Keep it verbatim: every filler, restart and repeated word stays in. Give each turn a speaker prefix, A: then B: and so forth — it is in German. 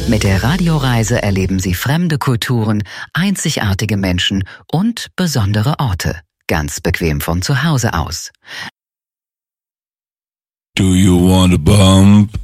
A: Mit der Radioreise erleben Sie fremde Kulturen, einzigartige Menschen und besondere Orte. Ganz bequem von zu Hause aus.
B: Do you want a bump?